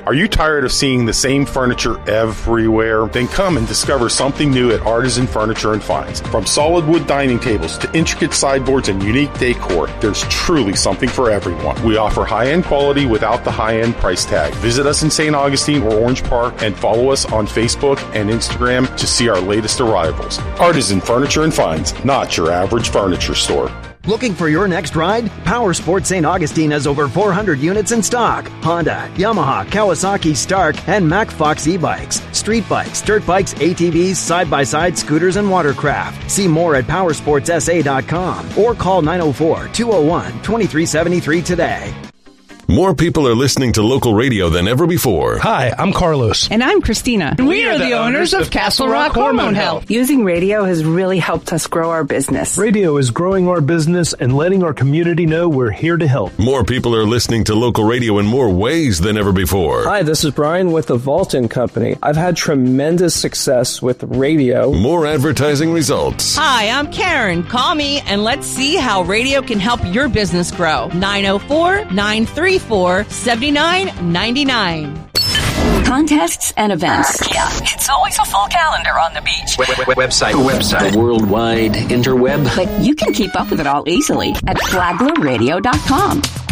Are you tired of seeing the same furniture everywhere? Then come and discover something new at Artisan Furniture and Finds. From solid wood dining tables to intricate sideboards and unique decor, there's truly something for everyone. We offer high-end quality without the high-end price tag. Visit us in St. Augustine or Orange Park and follow us on Facebook and Instagram to see our latest arrivals. Artisan Furniture and Finds, not your average furniture store. Looking for your next ride? Power Sports St. Augustine has over 400 units in stock. Honda, Yamaha, Kawasaki, Stark, and Mack Fox e-bikes. Street bikes, dirt bikes, ATVs, side-by-side scooters, and watercraft. See more at powersportsa.com or call 904-201-2373 today. More people are listening to local radio than ever before. Hi, I'm Carlos. And I'm Christina. And we are the owners of Castle Rock Hormone Health. Using radio has really helped us grow our business. Radio is growing our business and letting our community know we're here to help. More people are listening to local radio in more ways than ever before. Hi, this is Brian with the Vaulton Company. I've had tremendous success with radio. More advertising results. Hi, I'm Karen. Call me and let's see how radio can help your business grow. 904-934-7999. Contests and events. Yeah, it's always a full calendar on the beach. Website. The World Wide Interweb. But you can keep up with it all easily at flaglerradio.com.